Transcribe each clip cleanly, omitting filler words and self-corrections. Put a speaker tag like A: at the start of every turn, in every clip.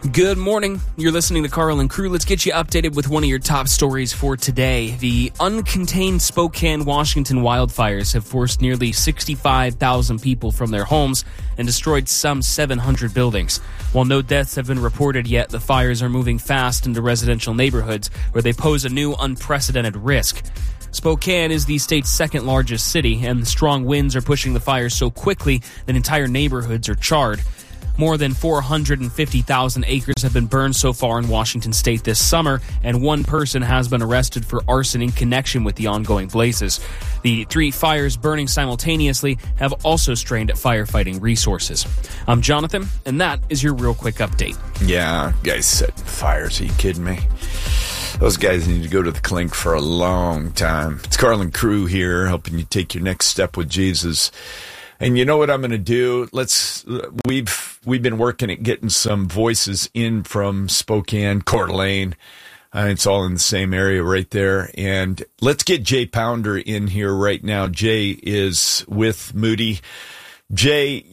A: Good morning. You're listening to Carl and Crew. Let's get you updated with one of your top stories for today. The uncontained Spokane, Washington wildfires have forced nearly 65,000 people from their homes and destroyed some 700 buildings. While no deaths have been reported yet, the fires are moving fast into residential neighborhoods where they pose a new unprecedented risk. Spokane is the state's second largest city, and the strong winds are pushing the fires so quickly that entire neighborhoods are charred. More than 450,000 acres have been burned so far in Washington state this summer, and one person has been arrested for arson in connection with the ongoing blazes. The three fires burning simultaneously have also strained at firefighting resources. I'm Jonathan, and that is your real quick update.
B: Yeah, guys setting fires. Are you kidding me? Those guys need to go to the clink for a long time. It's Carl and Crew here, helping you take your next step with Jesus. And you know what I'm going to do? We've been working at getting some voices in from Spokane, Coeur d'Alene. It's all in the same area right there. And let's get Jay Pounder in here right now. Jay is with Moody. Jay,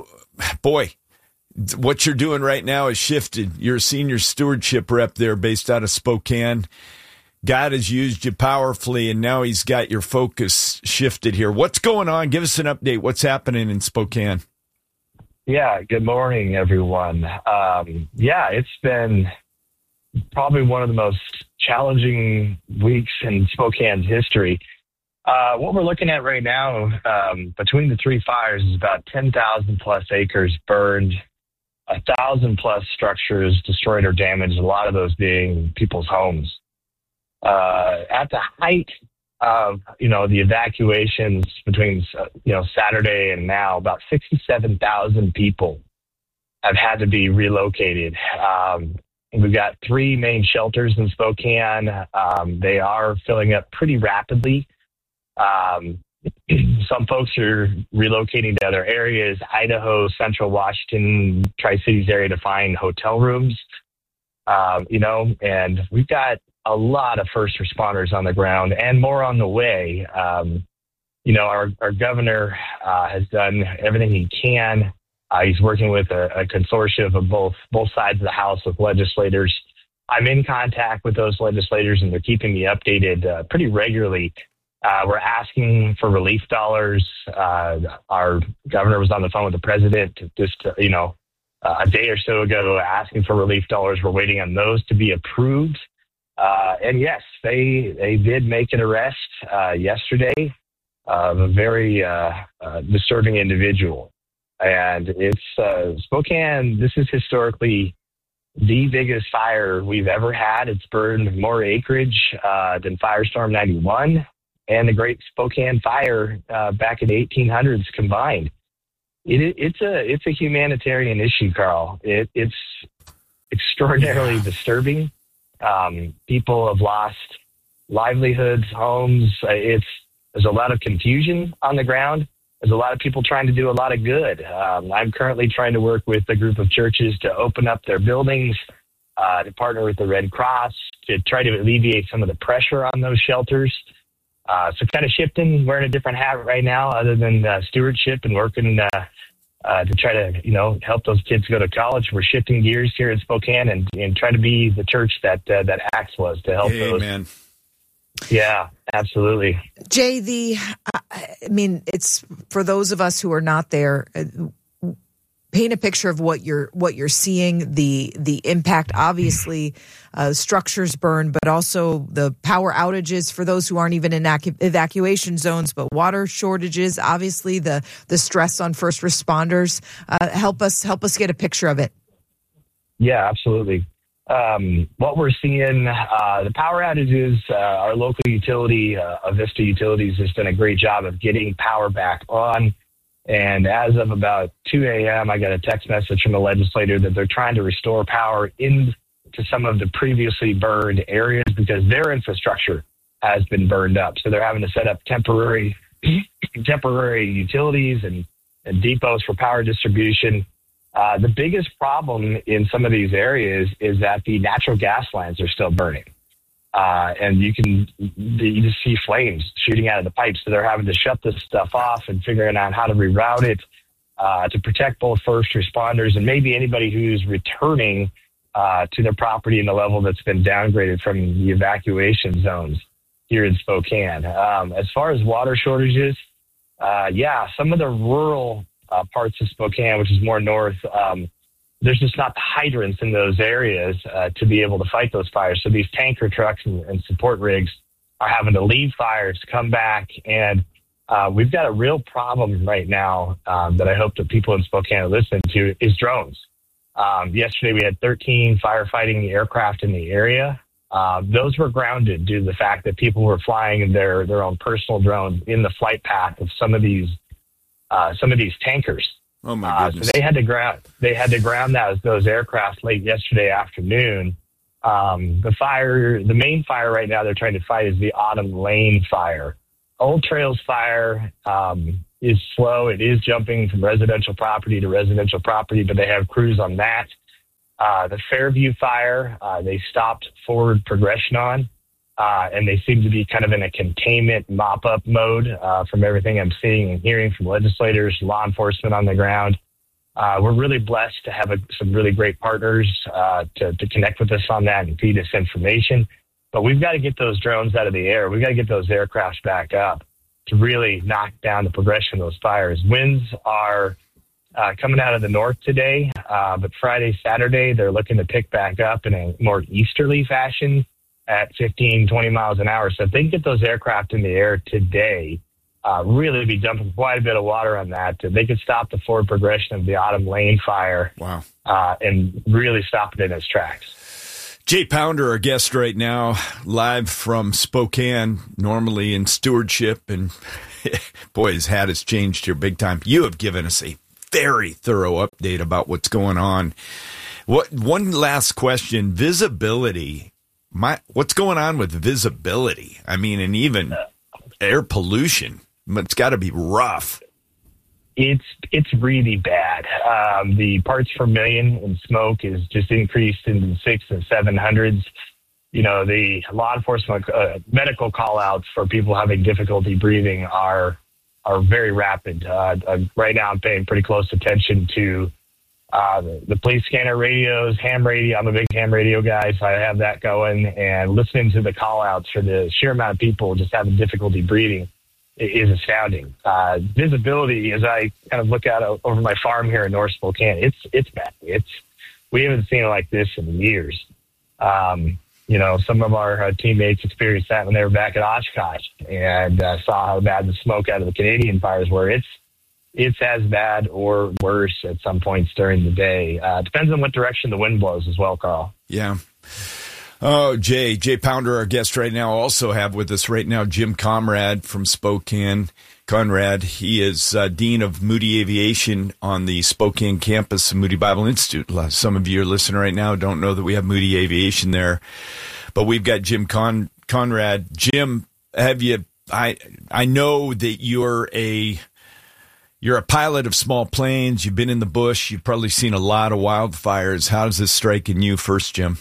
B: what you're doing right now has shifted. You're a senior stewardship rep there based out of Spokane. God has used you powerfully, and now he's got your focus shifted here. What's going on? Give us an update. What's happening in Spokane?
C: Yeah, good morning, everyone. It's been probably one of the most challenging weeks in Spokane's history. What we're looking at right now, between the three fires, is about 10,000 plus acres burned, 1,000 plus structures destroyed or damaged, a lot of those being people's homes. At the height of, the evacuations between, Saturday and now, about 67,000 people have had to be relocated. We've got three main shelters in Spokane. They are filling up pretty rapidly. Some folks are relocating to other areas, Idaho, Central Washington, Tri-Cities area, to find hotel rooms, and we've got a lot of first responders on the ground and more on the way. Our governor has done everything he can. He's working with a consortium of both sides of the House with legislators. I'm in contact with those legislators, and they're keeping me updated pretty regularly. We're asking for relief dollars. Our governor was on the phone with the president just, a day or so ago asking for relief dollars. We're waiting on those to be approved. And yes, they did make an arrest yesterday of a very disturbing individual. And it's Spokane. This is historically the biggest fire we've ever had. It's burned more acreage than Firestorm 91 and the Great Spokane Fire back in the 1800s combined. It's a humanitarian issue, Carl. It's extraordinarily disturbing. People have lost livelihoods, homes. There's a lot of confusion on the ground. There's a lot of people trying to do a lot of good. I'm currently trying to work with a group of churches to open up their buildings, to partner with the Red Cross, to try to alleviate some of the pressure on those shelters. So kind of shifting, wearing a different hat right now other than stewardship and working to try to, help those kids go to college. We're shifting gears here in Spokane and try to be the church that Acts was to help those.
B: Amen.
C: Yeah, absolutely.
D: Jay, it's for those of us who are not there, paint a picture of what you're seeing, the impact, obviously, structures burned, but also the power outages for those who aren't even in evacuation zones, but water shortages, obviously the stress on first responders. Help us get a picture of it.
C: Yeah, absolutely. What we're seeing, the power outages, our local utility, Avista Utilities, has done a great job of getting power back on. And as of about 2 a.m., I got a text message from a legislator that they're trying to restore power into some of the previously burned areas because their infrastructure has been burned up. So they're having to set up temporary utilities and depots for power distribution. The biggest problem in some of these areas is that the natural gas lines are still burning. And you just see flames shooting out of the pipes. So they're having to shut this stuff off and figuring out how to reroute it to protect both first responders and maybe anybody who's returning to their property in a level that's been downgraded from the evacuation zones here in Spokane. As far as water shortages, some of the rural parts of Spokane, which is more north, there's just not the hydrants in those areas to be able to fight those fires. So these tanker trucks and support rigs are having to leave fires, come back, and we've got a real problem right now that I hope that people in Spokane are listening to is drones. Yesterday we had 13 firefighting aircraft in the area. Those were grounded due to the fact that people were flying their own personal drones in the flight path of some of these tankers.
B: Oh my goodness!
C: So they had to ground those aircraft late yesterday afternoon. The main fire right now they're trying to fight is the Autumn Lane fire. Old Trails fire is slow. It is jumping from residential property to residential property, but they have crews on that. The Fairview fire, they stopped forward progression on, and they seem to be kind of in a containment mop-up mode from everything I'm seeing and hearing from legislators, law enforcement on the ground. We're really blessed to have some really great partners to connect with us on that and feed us information. But we've got to get those drones out of the air. We've got to get those aircrafts back up to really knock down the progression of those fires. Winds are coming out of the north today, but Friday, Saturday, they're looking to pick back up in a more easterly fashion at 15, 20 miles an hour. So if they can get those aircraft in the air today, really be dumping quite a bit of water on that, they could stop the forward progression of the Autumn Lane fire.
B: Wow.
C: And really stop it in its tracks.
B: Jay Pounder, our guest right now, live from Spokane, normally in stewardship. And boy, his hat has changed here big time. You have given us a very thorough update about what's going on. One last question, visibility. What's going on with visibility? I mean, and even air pollution. It's got to be rough.
C: It's really bad. The parts per million in smoke is just increased into the 600s and 700s. You know, the law enforcement medical call-outs for people having difficulty breathing are very rapid. Right now, I'm paying pretty close attention to the police scanner radios, ham radio. I'm a big ham radio guy, so I have that going, and listening to the call-outs for the sheer amount of people just having difficulty breathing is astounding. Visibility, as I kind of look out over my farm here in North Spokane, it's bad. We haven't seen it like this in years. You know, some of our teammates experienced that when they were back at Oshkosh and saw how bad the smoke out of the Canadian fires were. It's as bad or worse at some points during the day. Depends on what direction the wind blows as well, Carl.
B: Yeah. Oh, Jay Pounder, our guest right now, also have with us right now Jim Conrad from Spokane. Conrad, he is Dean of Moody Aviation on the Spokane campus of Moody Bible Institute. Some of you are listening right now don't know that we have Moody Aviation there, but we've got Jim Conrad. Jim, I know that you're a pilot of small planes. You've been in the bush. You've probably seen a lot of wildfires. How does this strike in you first, Jim?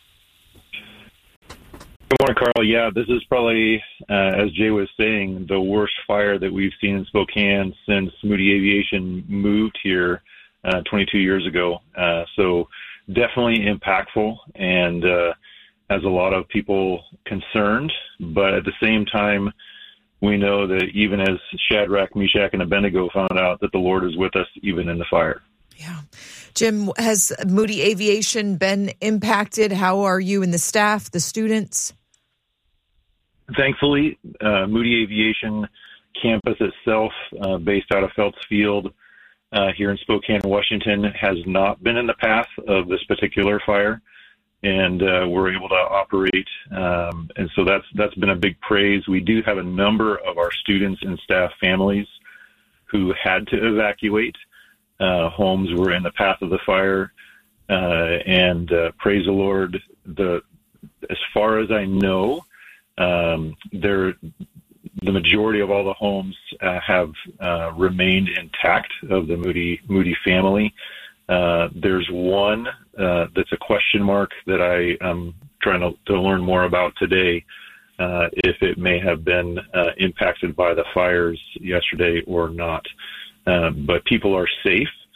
E: Good morning, Carl. Yeah, this is probably, as Jay was saying, the worst fire that we've seen in Spokane since Moody Aviation moved here 22 years ago. So definitely impactful and has a lot of people concerned. But at the same time, we know that even as Shadrach, Meshach, and Abednego found out that the Lord is with us even in the fire.
D: Yeah. Jim, has Moody Aviation been impacted? How are you and the staff, the students?
E: Thankfully, Moody Aviation campus itself, based out of Felts Field here in Spokane, Washington, has not been in the path of this particular fire, and we're able to operate. And so that's been a big praise. We do have a number of our students and staff families who had to evacuate. Homes were in the path of the fire, and praise the Lord. As far as I know, the majority of all the homes have remained intact of the Moody family. There's one that's a question mark that I am trying to learn more about today, if it may have been impacted by the fires yesterday or not. But people are safe.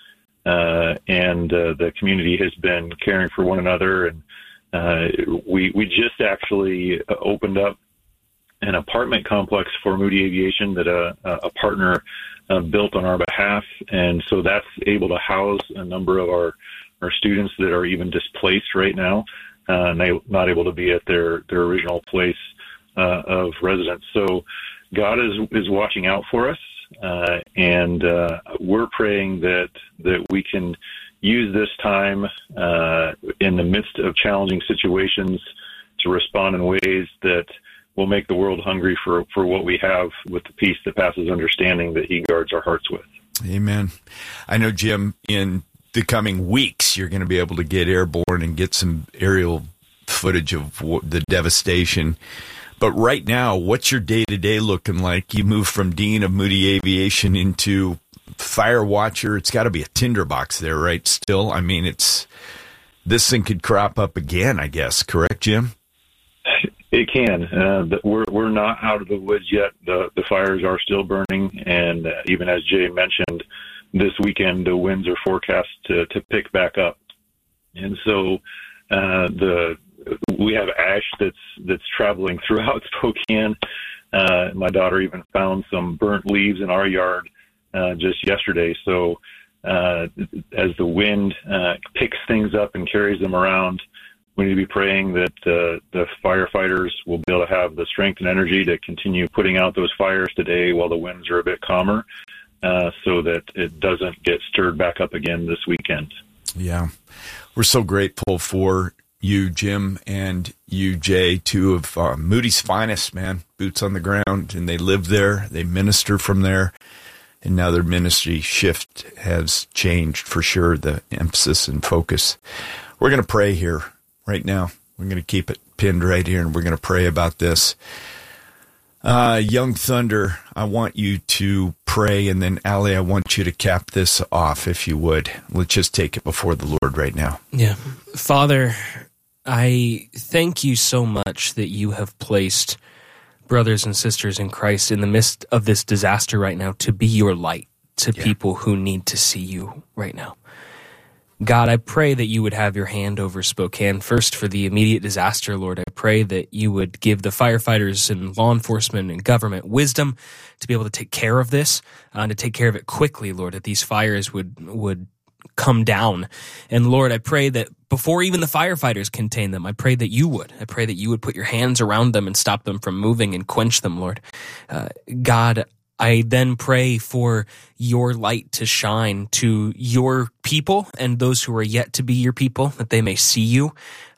E: and the community has been caring for one another. And we just actually opened up an apartment complex for Moody Aviation that a partner built on our behalf, and so that's able to house a number of our students that are even displaced right now, not able to be at their original place of residence. So God is watching out for us, and we're praying that we can use this time in the midst of challenging situations to respond in ways that will make the world hungry for what we have, with the peace that passes understanding that He guards our hearts with.
B: Amen. I know, Jim, in the coming weeks, you're going to be able to get airborne and get some aerial footage of the devastation. But right now, what's your day-to-day looking like? You move from Dean of Moody Aviation into Fire Watcher. It's got to be a tinderbox there, right, still? I mean, this thing could crop up again, I guess. Correct, Jim?
E: It can. We're not out of the woods yet. The fires are still burning, and even as Jay mentioned, this weekend the winds are forecast to pick back up, and so we have ash that's traveling throughout Spokane. My daughter even found some burnt leaves in our yard just yesterday. So as the wind picks things up and carries them around, we need to be praying that the firefighters will be able to have the strength and energy to continue putting out those fires today while the winds are a bit calmer, so that it doesn't get stirred back up again this weekend. Yeah.
B: We're so grateful for you, Jim, and you, Jay, two of Moody's finest, man, boots on the ground, and they live there, they minister from there, and now their ministry shift has changed for sure, the emphasis and focus. We're going to pray here. Right now, we're going to keep it pinned right here, and we're going to pray about this. Young Thunder, I want you to pray, and then, Allie, I want you to cap this off, if you would. Let's just take it before the Lord right now.
A: Yeah. Father, I thank you so much that you have placed brothers and sisters in Christ in the midst of this disaster right now to be your light to people who need to see you right now. God, I pray that you would have your hand over Spokane. First, for the immediate disaster, Lord, I pray that you would give the firefighters and law enforcement and government wisdom to be able to take care of this, and to take care of it quickly, Lord, that these fires would come down. And Lord, I pray that before even the firefighters contain them, I pray that you would. I pray that you would put your hands around them and stop them from moving and quench them, Lord. God, I then pray for your light to shine to your people and those who are yet to be your people, that they may see you.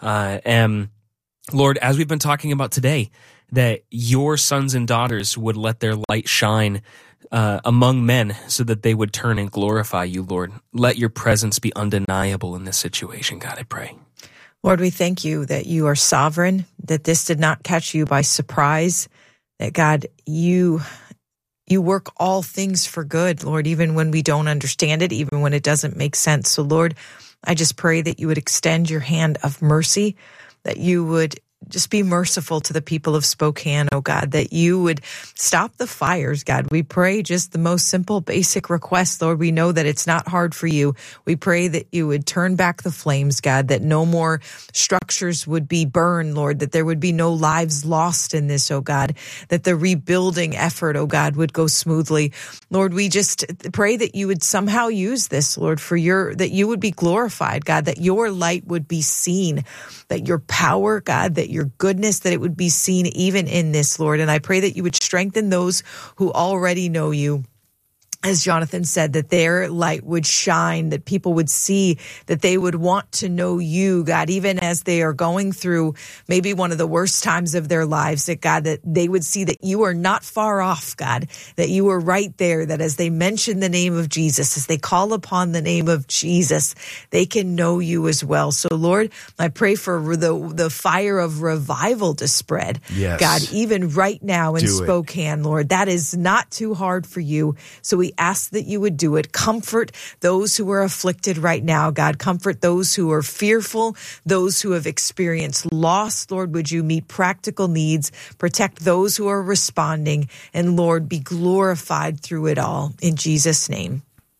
A: And Lord, as we've been talking about today, that your sons and daughters would let their light shine among men so that they would turn and glorify you, Lord. Let your presence be undeniable in this situation, God, I pray.
D: Lord, we thank you that you are sovereign, that this did not catch you by surprise, that God, you work all things for good, Lord, even when we don't understand it, even when it doesn't make sense. So, Lord, I just pray that you would extend your hand of mercy, that you would just be merciful to the people of Spokane, oh God, that you would stop the fires, God. We pray just the most simple, basic request, Lord. We know that it's not hard for you. We pray that you would turn back the flames, God, that no more structures would be burned, Lord, that there would be no lives lost in this, oh God, that the rebuilding effort, oh God, would go smoothly. Lord, we just pray that you would somehow use this, Lord, that you would be glorified, God, that your light would be seen, that your power, God, that your goodness, that it would be seen even in this, Lord. And I pray that you would strengthen those who already know you. As Jonathan said, that their light would shine, that people would see, that they would want to know you, God, even as they are going through maybe one of the worst times of their lives, that God, that they would see that you are not far off, God, that you are right there, that as they mention the name of Jesus, as they call upon the name of Jesus, they can know you as well. So, Lord, I pray for the fire of revival to spread.
B: Yes.
D: God, even right now in Spokane, Lord, that is not too hard for you. So we ask that you would do it. Comfort those who are afflicted right now, God. Comfort those who are fearful, those who have experienced loss. Lord, would you meet practical needs, protect those who are responding, and Lord, be glorified through it all. In Jesus' name.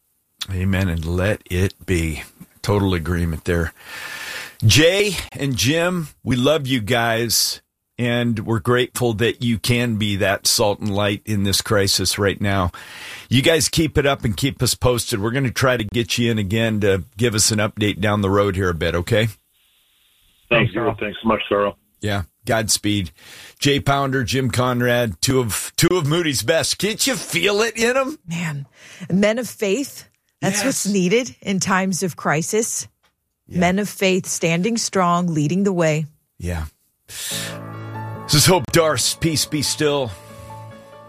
B: Amen, and let it be. Total agreement there. Jay and Jim, we love you guys, and we're grateful that you can be that salt and light in this crisis right now. You guys keep it up and keep us posted. We're going to try to get you in again to give us an update down the road here a bit, okay?
E: Thanks, Carl. Thanks so much, Carl.
B: Yeah, Godspeed. Jay Pounder, Jim Conrad, two of Moody's best. Can't you feel it in them?
D: Man, men of faith, that's what's needed in times of crisis. Yeah. Men of faith standing strong, leading the way.
B: Yeah. This is Hope Darst. Peace be still.